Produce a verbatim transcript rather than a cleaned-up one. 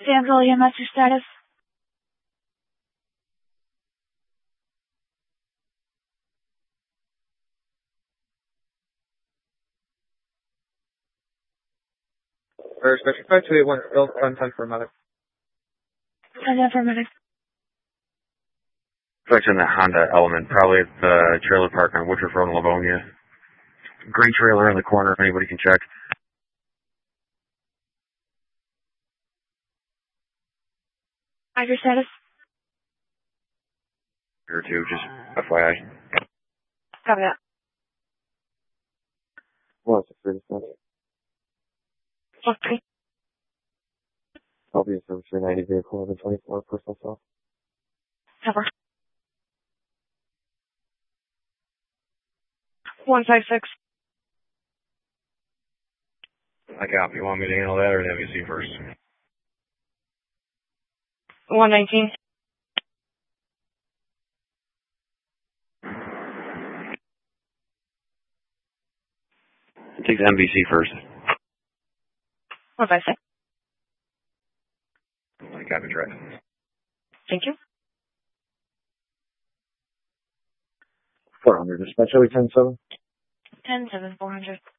Danville, E M S, your status? First, respect to one still content for medic. Content for medic. Section the Honda Element, probably at the trailer park on Woodruff Road in Livonia. Gray trailer in the corner if anybody can check. Your status? Or two, just F Y I. Copy that. What's the first one? Okay. I'll be a service three ninety vehicle eleven twenty-four personal self. Cover. one five six. I copy. You want me to handle that or have you see first? one nineteen. Take the M V C first. one five six. I copy track. Thank you. four hundred, dispatch, ten seven. ten seven, four hundred.